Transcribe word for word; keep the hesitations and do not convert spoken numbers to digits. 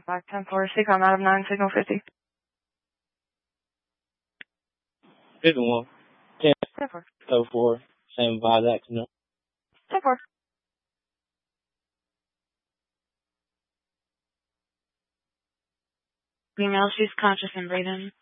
five ten four, Seacom out of nine, signal fifty. fifty-one. ten ten four. oh four, seven five accident. ten four. Female, she's conscious and breathing.